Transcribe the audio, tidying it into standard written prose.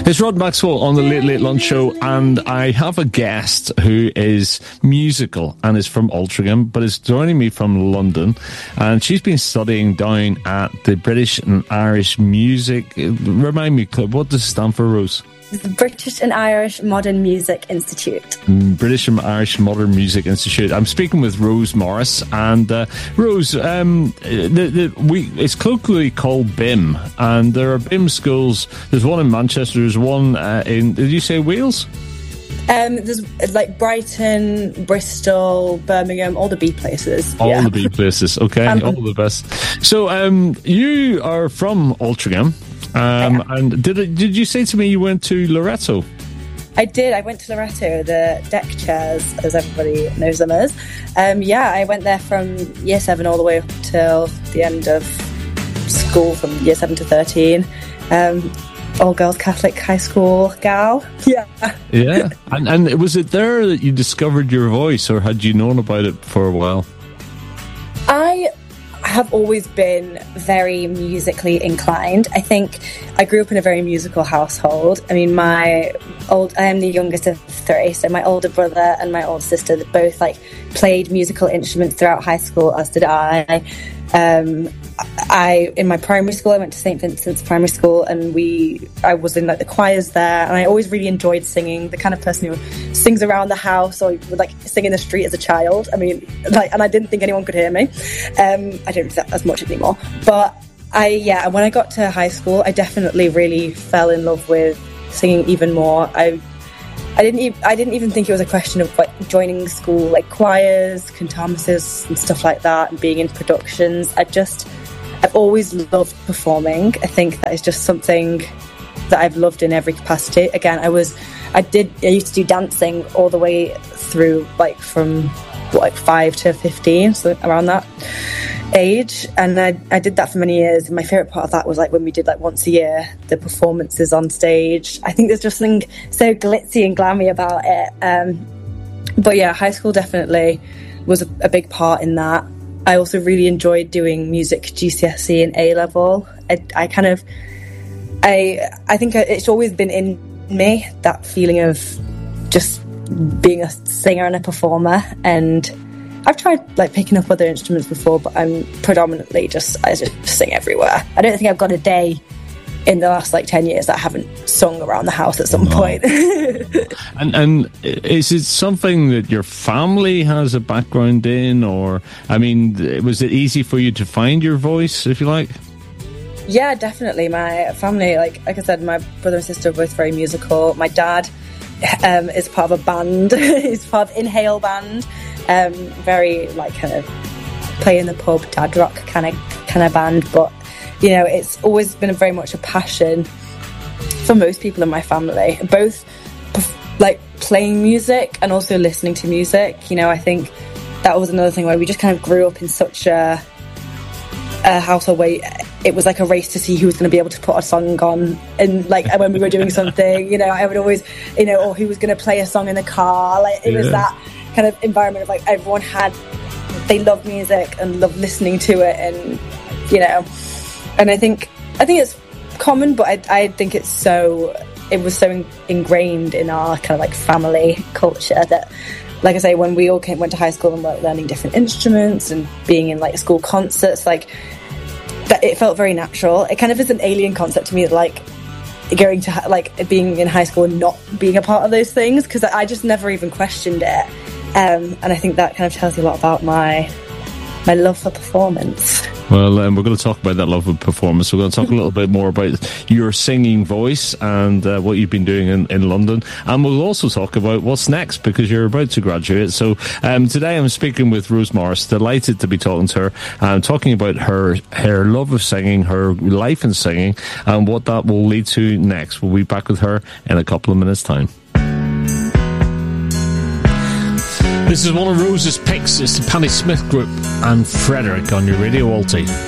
It's Rod Maxwell on the Late Late Lunch Show, and I have a guest who is musical and is from Altrincham, but is joining me from London, and she's been studying down at the British and Irish Music. Remind me, what does it stand for, Rose? The British and Irish Modern Music Institute. British and Irish Modern Music Institute. I'm speaking with Rose Morris, and Rose, it's colloquially called BIM, and there are BIM schools. There's one in Manchester. There's one in. Did you say Wales? There's like Brighton, Bristol, Birmingham, all the B places. All the B places. Okay, all the best. So, you are from Altrincham. And did you say to me you went to Loreto? I did. I went to Loreto, the deck chairs, as everybody knows them as. I went there from year 7 all the way up till the end of school, from year 7 to 13. All girls Catholic high school gal. Yeah. Yeah. And was it there that you discovered your voice, or had you known about it for a while? I have always been very musically inclined. I think I grew up in a very musical household. I mean, I am the youngest of 3, so my older brother and my older sister both played musical instruments throughout high school, as did I. In my primary school, I went to St. Vincent's Primary School, and I was in the choirs there, and I always really enjoyed singing. The kind of person who sings around the house or would sing in the street as a child. I mean, and I didn't think anyone could hear me. I don't do that as much anymore. But when I got to high school, I definitely really fell in love with singing even more. I didn't even think it was a question of joining school choirs, cantamuses and stuff like that, and being in productions. I've always loved performing. I think that is just something that I've loved in every capacity. Again, I used to do dancing all the way through from 5 to 15, so around that age, and I did that for many years. And my favourite part of that was when we did once a year the performances on stage. I think there's just something so glitzy and glammy about it. But yeah, high school definitely was a big part in that. I also really enjoyed doing music GCSE and A-level. I think it's always been in me, that feeling of just being a singer and a performer. And I've tried picking up other instruments before, but I'm predominantly I just sing everywhere. I don't think I've got a day in the last 10 years that I haven't sung around the house at some point. And is it something that your family has a background in, or was it easy for you to find your voice, if you like? Yeah, definitely. My family, like I said, my brother and sister are both very musical. My dad is part of a band. He's part of Inhale band. Very kind of play in the pub, dad rock kind of band. But it's always been very much a passion for most people in my family, both playing music and also listening to music. I think that was another thing where we just kind of grew up in such a household where it was a race to see who was going to be able to put a song on, and when we were doing something, I would always, or who was going to play a song in the car. It was that kind of environment of everyone they loved music and loved listening to it, and and I think it's common, but I think it was so ingrained in our kind of family culture that, like I say, when we all went to high school and were learning different instruments and being in school concerts, that it felt very natural. It kind of is an alien concept to me, going to being in high school and not being a part of those things, because I just never even questioned it. And I think that kind of tells you a lot about my love for performance. Well, we're going to talk about that love of performance. We're going to talk a little bit more about your singing voice and what you've been doing in London. And we'll also talk about what's next, because you're about to graduate. So today I'm speaking with Rose Morris. Delighted to be talking to her, talking about her love of singing, her life in singing, and what that will lead to next. We'll be back with her in a couple of minutes' time. This is one of Rose's picks. It's the Patti Smith Group and Frederick on your Radio Alti.